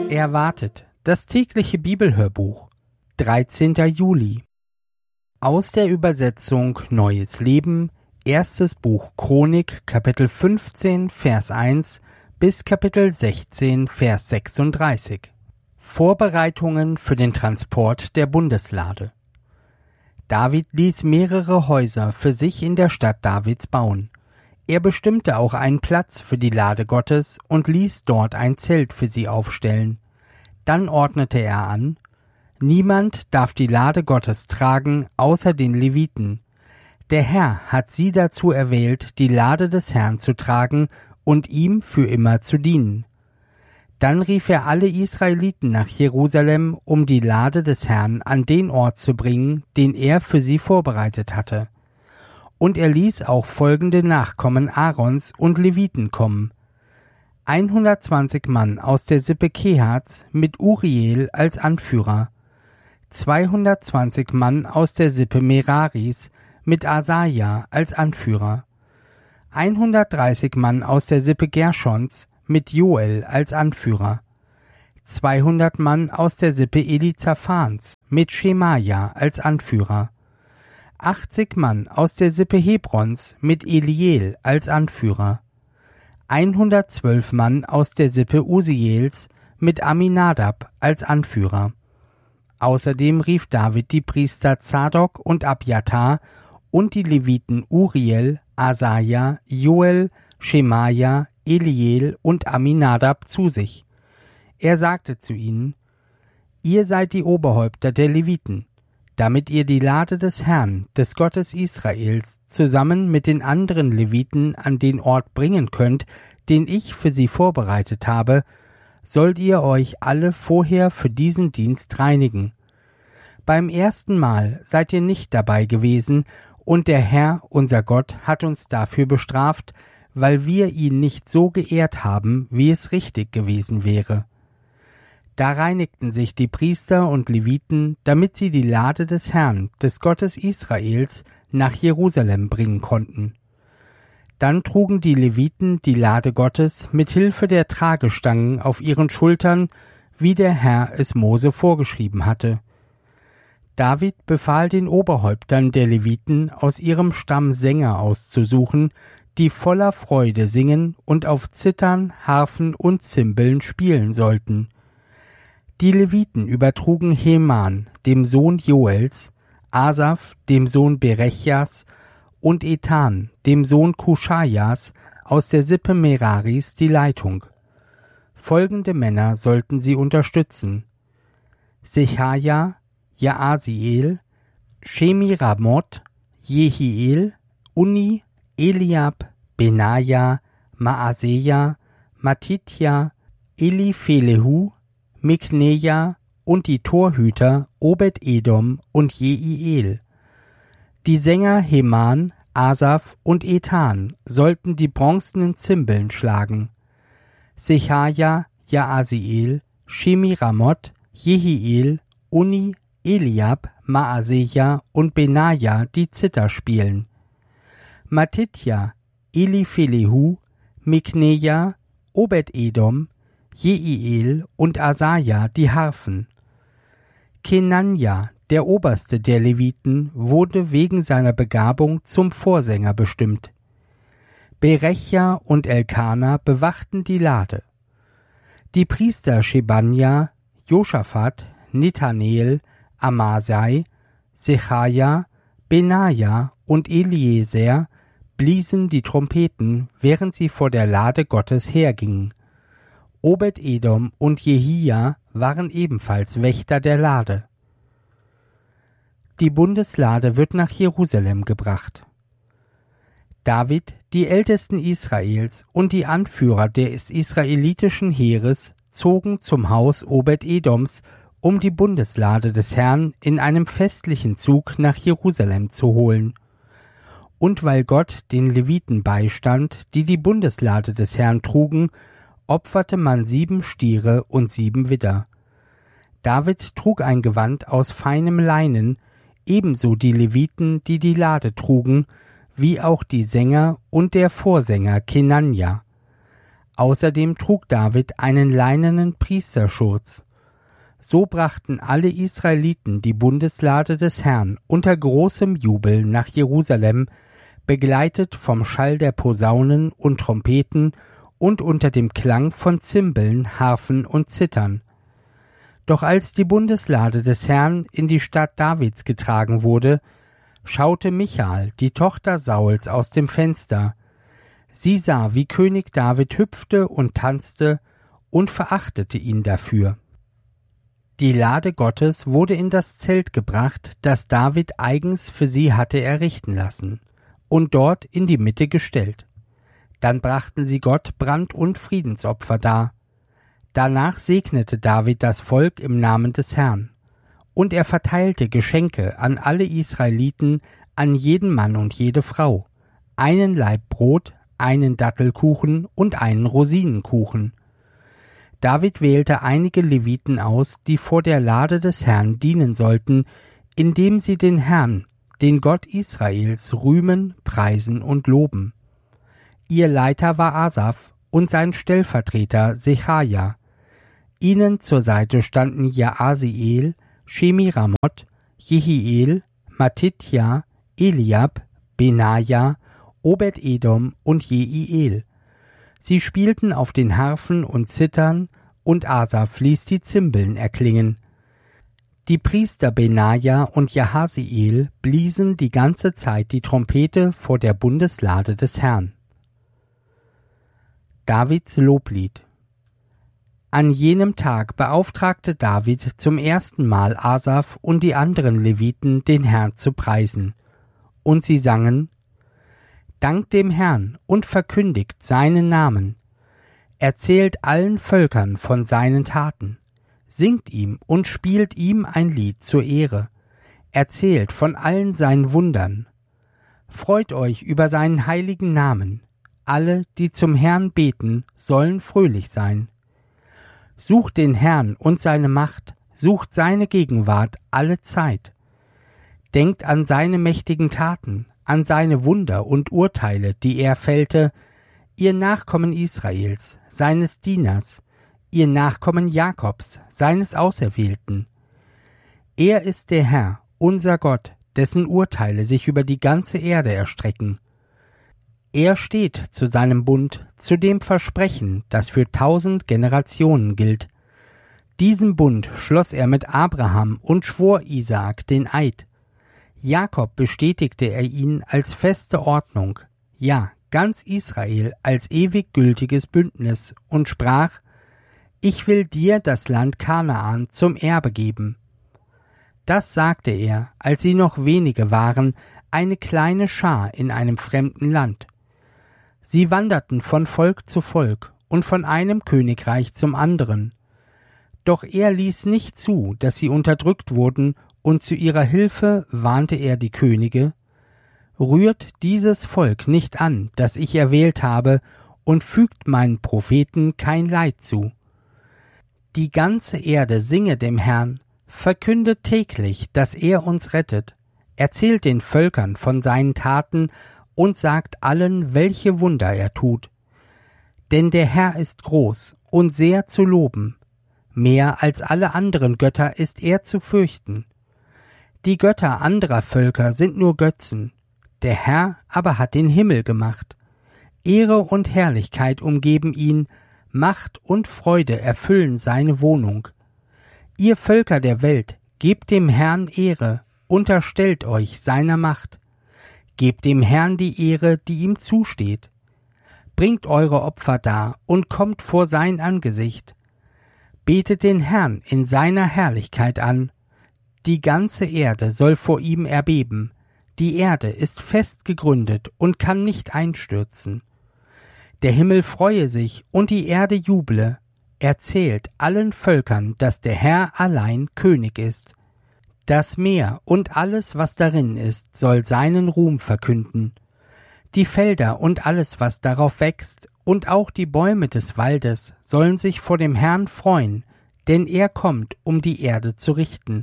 Erwartet, das tägliche Bibelhörbuch, 13. Juli. Aus der Übersetzung Neues Leben, erstes Buch Chronik, Kapitel 15, Vers 1 bis Kapitel 16, Vers 36. Vorbereitungen für den Transport der Bundeslade. David ließ mehrere Häuser für sich in der Stadt Davids bauen. Er bestimmte auch einen Platz für die Lade Gottes und ließ dort ein Zelt für sie aufstellen. Dann ordnete er an: Niemand darf die Lade Gottes tragen, außer den Leviten. Der Herr hat sie dazu erwählt, die Lade des Herrn zu tragen und ihm für immer zu dienen. Dann rief er alle Israeliten nach Jerusalem, um die Lade des Herrn an den Ort zu bringen, den er für sie vorbereitet hatte. Und er ließ auch folgende Nachkommen Aarons und Leviten kommen: 120 Mann aus der Sippe Kehats mit Uriel als Anführer, 220 Mann aus der Sippe Meraris mit Asaja als Anführer, 130 Mann aus der Sippe Gerschons mit Joel als Anführer, 200 Mann aus der Sippe Elizaphans mit Schemaja als Anführer, 80 Mann aus der Sippe Hebrons mit Eliel als Anführer, 112 Mann aus der Sippe Usiels mit Aminadab als Anführer. Außerdem rief David die Priester Zadok und Abjatar und die Leviten Uriel, Asaja, Joel, Schemaja, Eliel und Aminadab zu sich. Er sagte zu ihnen: Ihr seid die Oberhäupter der Leviten, damit ihr die Lade des Herrn, des Gottes Israels, zusammen mit den anderen Leviten an den Ort bringen könnt, den ich für sie vorbereitet habe, sollt ihr euch alle vorher für diesen Dienst reinigen. Beim ersten Mal seid ihr nicht dabei gewesen, und der Herr, unser Gott, hat uns dafür bestraft, weil wir ihn nicht so geehrt haben, wie es richtig gewesen wäre. Da reinigten sich die Priester und Leviten, damit sie die Lade des Herrn, des Gottes Israels, nach Jerusalem bringen konnten. Dann trugen die Leviten die Lade Gottes mit Hilfe der Tragestangen auf ihren Schultern, wie der Herr es Mose vorgeschrieben hatte. David befahl den Oberhäuptern der Leviten, aus ihrem Stamm Sänger auszusuchen, die voller Freude singen und auf Zithern, Harfen und Zimbeln spielen sollten. Die Leviten übertrugen Heman, dem Sohn Joels, Asaf, dem Sohn Berechjas, und Ethan, dem Sohn Kuschajas, aus der Sippe Meraris die Leitung. Folgende Männer sollten sie unterstützen: Sechaja, Jaasiel, Shemiramoth, Jehiel, Uni, Eliab, Benaja, Maaseja, Matithja, Eliphelehu, Mikneja und die Torhüter Obed-Edom und Jeiel. Die Sänger Heman, Asaf und Ethan sollten die bronzenen Zimbeln schlagen. Sechaja, Jaasiel, Shemiramoth, Jehiel, Uni, Eliab, Maaseja und Benaja die Zither spielen. Matithja, Eliphelehu, Mikneja, Obed-Edom, Jeiel und Asaja die Harfen. Kenanja, der oberste der Leviten, wurde wegen seiner Begabung zum Vorsänger bestimmt. Berechja und Elkana bewachten die Lade. Die Priester Schebanja, Joschafat, Nethanel, Amasai, Sechaja, Benaja und Eliezer bliesen die Trompeten, während sie vor der Lade Gottes hergingen. Obed-Edom und Jehia waren ebenfalls Wächter der Lade. Die Bundeslade wird nach Jerusalem gebracht. David, die Ältesten Israels und die Anführer des israelitischen Heeres zogen zum Haus Obed-Edoms, um die Bundeslade des Herrn in einem festlichen Zug nach Jerusalem zu holen. Und weil Gott den Leviten beistand, die die Bundeslade des Herrn trugen, opferte man 7 Stiere und 7 Widder. David trug ein Gewand aus feinem Leinen, ebenso die Leviten, die die Lade trugen, wie auch die Sänger und der Vorsänger Kenanja. Außerdem trug David einen leinenen Priesterschurz. So brachten alle Israeliten die Bundeslade des Herrn unter großem Jubel nach Jerusalem, begleitet vom Schall der Posaunen und Trompeten und unter dem Klang von Zimbeln, Harfen und Zithern. Doch als die Bundeslade des Herrn in die Stadt Davids getragen wurde, schaute Michal, die Tochter Sauls, aus dem Fenster. Sie sah, wie König David hüpfte und tanzte und verachtete ihn dafür. Die Lade Gottes wurde in das Zelt gebracht, das David eigens für sie hatte errichten lassen, und dort in die Mitte gestellt. Dann brachten sie Gott Brand- und Friedensopfer dar. Danach segnete David das Volk im Namen des Herrn. Und er verteilte Geschenke an alle Israeliten, an jeden Mann und jede Frau, einen Laib Brot, einen Dattelkuchen und einen Rosinenkuchen. David wählte einige Leviten aus, die vor der Lade des Herrn dienen sollten, indem sie den Herrn, den Gott Israels, rühmen, preisen und loben. Ihr Leiter war Asaf und sein Stellvertreter Sechaja. Ihnen zur Seite standen Jaasiel, Shemiramoth, Jehiel, Mattitja, Eliab, Benaja, Obed-Edom und Jeiel. Sie spielten auf den Harfen und Zithern, und Asaf ließ die Zimbeln erklingen. Die Priester Benaja und Jaasiel bliesen die ganze Zeit die Trompete vor der Bundeslade des Herrn. Davids Loblied. An jenem Tag beauftragte David zum ersten Mal Asaf und die anderen Leviten, den Herrn zu preisen. Und sie sangen: Dankt dem Herrn und verkündigt seinen Namen. Erzählt allen Völkern von seinen Taten. Singt ihm und spielt ihm ein Lied zur Ehre. Erzählt von allen seinen Wundern. Freut euch über seinen heiligen Namen. Alle, die zum Herrn beten, sollen fröhlich sein. Sucht den Herrn und seine Macht, sucht seine Gegenwart alle Zeit. Denkt an seine mächtigen Taten, an seine Wunder und Urteile, die er fällte, ihr Nachkommen Israels, seines Dieners, ihr Nachkommen Jakobs, seines Auserwählten. Er ist der Herr, unser Gott, dessen Urteile sich über die ganze Erde erstrecken. Er steht zu seinem Bund, zu dem Versprechen, das für 1000 Generationen gilt. Diesen Bund schloss er mit Abraham und schwor Isaak den Eid. Jakob bestätigte er ihn als feste Ordnung, ja, ganz Israel als ewig gültiges Bündnis, und sprach: Ich will dir das Land Kanaan zum Erbe geben. Das sagte er, als sie noch wenige waren, eine kleine Schar in einem fremden Land. Sie wanderten von Volk zu Volk und von einem Königreich zum anderen. Doch er ließ nicht zu, dass sie unterdrückt wurden, und zu ihrer Hilfe warnte er die Könige: Rührt dieses Volk nicht an, das ich erwählt habe, und fügt meinen Propheten kein Leid zu. Die ganze Erde singe dem Herrn, verkündet täglich, dass er uns rettet, erzählt den Völkern von seinen Taten und sagt allen, welche Wunder er tut. Denn der Herr ist groß und sehr zu loben. Mehr als alle anderen Götter ist er zu fürchten. Die Götter anderer Völker sind nur Götzen. Der Herr aber hat den Himmel gemacht. Ehre und Herrlichkeit umgeben ihn, Macht und Freude erfüllen seine Wohnung. Ihr Völker der Welt, gebt dem Herrn Ehre, unterstellt euch seiner Macht. Gebt dem Herrn die Ehre, die ihm zusteht. Bringt eure Opfer dar und kommt vor sein Angesicht. Betet den Herrn in seiner Herrlichkeit an. Die ganze Erde soll vor ihm erbeben. Die Erde ist fest gegründet und kann nicht einstürzen. Der Himmel freue sich und die Erde juble. Erzählt allen Völkern, dass der Herr allein König ist. Das Meer und alles, was darin ist, soll seinen Ruhm verkünden. Die Felder und alles, was darauf wächst, und auch die Bäume des Waldes sollen sich vor dem Herrn freuen, denn er kommt, um die Erde zu richten.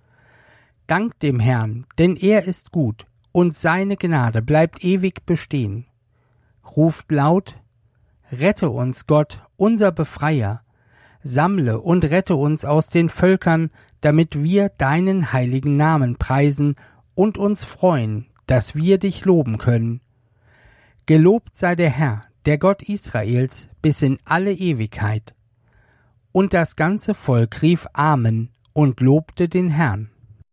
Dankt dem Herrn, denn er ist gut, und seine Gnade bleibt ewig bestehen. Ruft laut: Rette uns, Gott, unser Befreier. Sammle und rette uns aus den Völkern, damit wir deinen heiligen Namen preisen und uns freuen, dass wir dich loben können. Gelobt sei der Herr, der Gott Israels, bis in alle Ewigkeit. Und das ganze Volk rief Amen und lobte den Herrn.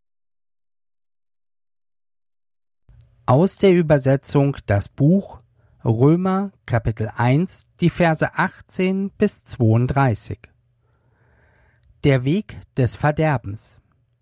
Aus der Übersetzung das Buch Römer Kapitel 1, die Verse 18 bis 32. Der Weg des Verderbens.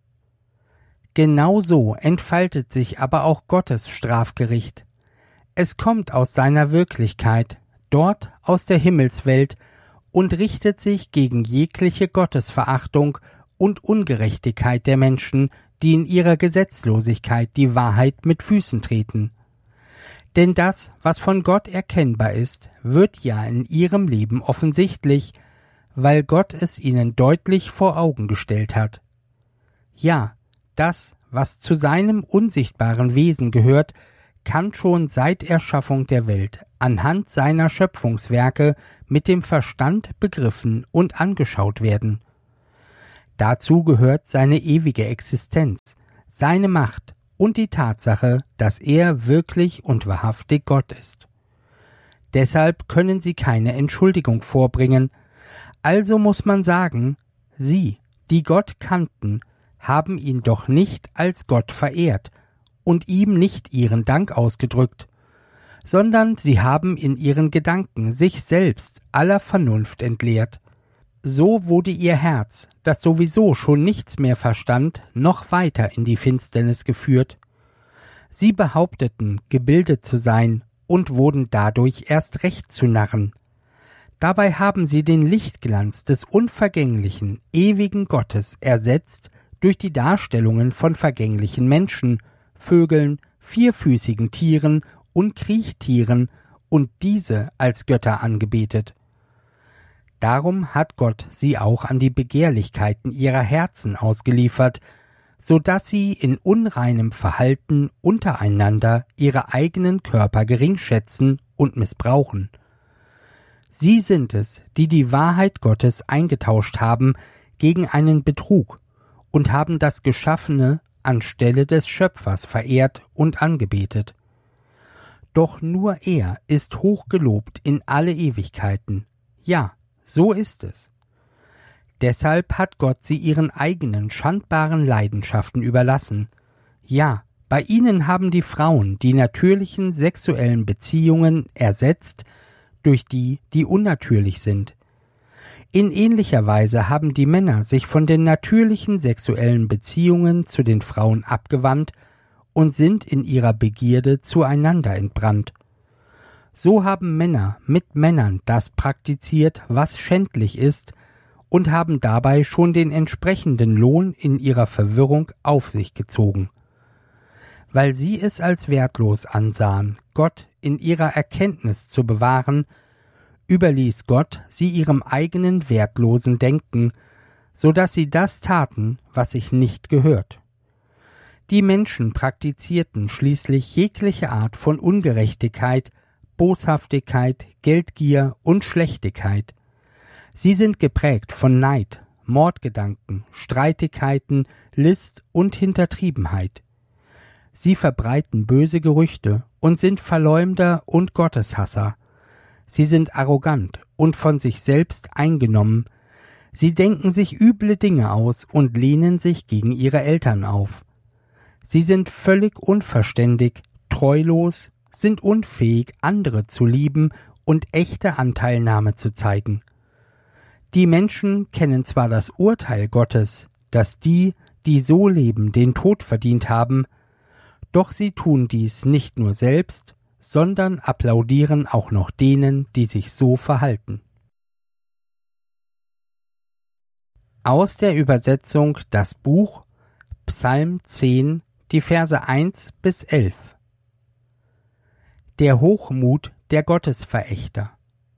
Genauso entfaltet sich aber auch Gottes Strafgericht. Es kommt aus seiner Wirklichkeit, dort aus der Himmelswelt, und richtet sich gegen jegliche Gottesverachtung und Ungerechtigkeit der Menschen, die in ihrer Gesetzlosigkeit die Wahrheit mit Füßen treten. Denn das, was von Gott erkennbar ist, wird ja in ihrem Leben offensichtlich, weil Gott es ihnen deutlich vor Augen gestellt hat. Ja, das, was zu seinem unsichtbaren Wesen gehört, kann schon seit Erschaffung der Welt anhand seiner Schöpfungswerke mit dem Verstand begriffen und angeschaut werden. Dazu gehört seine ewige Existenz, seine Macht und die Tatsache, dass er wirklich und wahrhaftig Gott ist. Deshalb können sie keine Entschuldigung vorbringen, also muss man sagen, sie, die Gott kannten, haben ihn doch nicht als Gott verehrt und ihm nicht ihren Dank ausgedrückt, sondern sie haben in ihren Gedanken sich selbst aller Vernunft entleert. So wurde ihr Herz, das sowieso schon nichts mehr verstand, noch weiter in die Finsternis geführt. Sie behaupteten, gebildet zu sein und wurden dadurch erst recht zu Narren. Dabei haben sie den Lichtglanz des unvergänglichen, ewigen Gottes ersetzt durch die Darstellungen von vergänglichen Menschen, Vögeln, vierfüßigen Tieren und Kriechtieren und diese als Götter angebetet. Darum hat Gott sie auch an die Begehrlichkeiten ihrer Herzen ausgeliefert, so dass sie in unreinem Verhalten untereinander ihre eigenen Körper geringschätzen und missbrauchen. Sie sind es, die die Wahrheit Gottes eingetauscht haben gegen einen Betrug und haben das Geschaffene anstelle des Schöpfers verehrt und angebetet. Doch nur er ist hochgelobt in alle Ewigkeiten. Ja, so ist es. Deshalb hat Gott sie ihren eigenen schandbaren Leidenschaften überlassen. Ja, bei ihnen haben die Frauen die natürlichen sexuellen Beziehungen ersetzt durch die, die unnatürlich sind. In ähnlicher Weise haben die Männer sich von den natürlichen sexuellen Beziehungen zu den Frauen abgewandt und sind in ihrer Begierde zueinander entbrannt. So haben Männer mit Männern das praktiziert, was schändlich ist, und haben dabei schon den entsprechenden Lohn in ihrer Verwirrung auf sich gezogen. Weil sie es als wertlos ansahen, Gott in ihrer Erkenntnis zu bewahren, überließ Gott sie ihrem eigenen wertlosen Denken, so dass sie das taten, was sich nicht gehört. Die Menschen praktizierten schließlich jegliche Art von Ungerechtigkeit, Boshaftigkeit, Geldgier und Schlechtigkeit. Sie sind geprägt von Neid, Mordgedanken, Streitigkeiten, List und Hintertriebenheit. Sie verbreiten böse Gerüchte und sind Verleumder und Gotteshasser. Sie sind arrogant und von sich selbst eingenommen. Sie denken sich üble Dinge aus und lehnen sich gegen ihre Eltern auf. Sie sind völlig unverständig, treulos, sind unfähig, andere zu lieben und echte Anteilnahme zu zeigen. Die Menschen kennen zwar das Urteil Gottes, dass die, die so leben, den Tod verdient haben, doch sie tun dies nicht nur selbst, sondern applaudieren auch noch denen, die sich so verhalten. Aus der Übersetzung das Buch Psalm 10, die Verse 1 bis 11. Der Hochmut der Gottesverächter.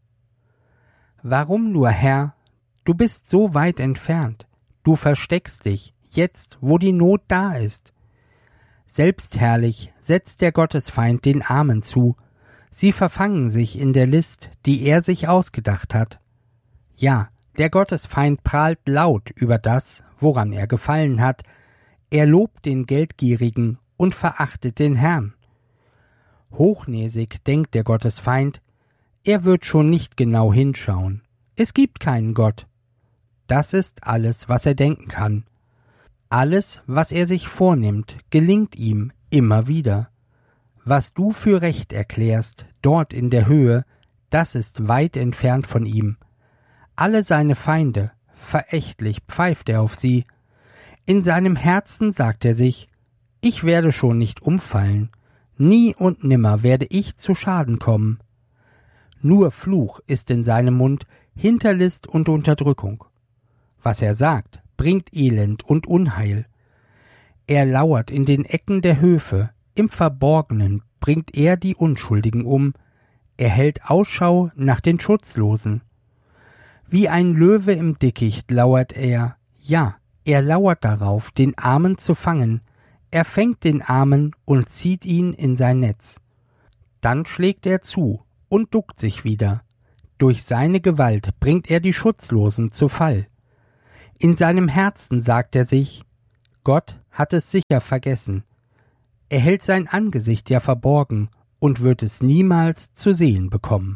Warum nur, Herr? Du bist so weit entfernt. Du versteckst dich, jetzt, wo die Not da ist. Selbstherrlich setzt der Gottesfeind den Armen zu. Sie verfangen sich in der List, die er sich ausgedacht hat. Ja, der Gottesfeind prahlt laut über das, woran er gefallen hat. Er lobt den Geldgierigen und verachtet den Herrn. Hochnäsig denkt der Gottesfeind, er wird schon nicht genau hinschauen. Es gibt keinen Gott. Das ist alles, was er denken kann. Alles, was er sich vornimmt, gelingt ihm immer wieder. Was du für recht erklärst, dort in der Höhe, das ist weit entfernt von ihm. Alle seine Feinde, verächtlich pfeift er auf sie. In seinem Herzen sagt er sich, ich werde schon nicht umfallen, nie und nimmer werde ich zu Schaden kommen. Nur Fluch ist in seinem Mund, Hinterlist und Unterdrückung. Was er sagt, bringt Elend und Unheil. Er lauert in den Ecken der Höfe, im Verborgenen bringt er die Unschuldigen um, er hält Ausschau nach den Schutzlosen. Wie ein Löwe im Dickicht lauert er, ja, er lauert darauf, den Armen zu fangen, er fängt den Armen und zieht ihn in sein Netz. Dann schlägt er zu und duckt sich wieder. Durch seine Gewalt bringt er die Schutzlosen zu Fall. In seinem Herzen sagt er sich, Gott hat es sicher vergessen. Er hält sein Angesicht ja verborgen und wird es niemals zu sehen bekommen.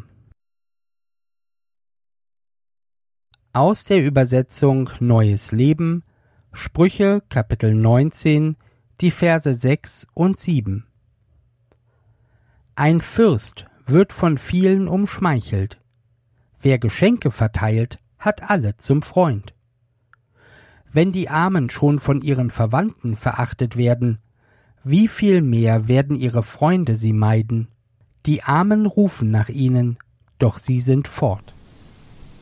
Aus der Übersetzung Neues Leben, Sprüche Kapitel 19, die Verse 6 und 7. Ein Fürst wird von vielen umschmeichelt. Wer Geschenke verteilt, hat alle zum Freund. Wenn die Armen schon von ihren Verwandten verachtet werden, wie viel mehr werden ihre Freunde sie meiden? Die Armen rufen nach ihnen, doch sie sind fort.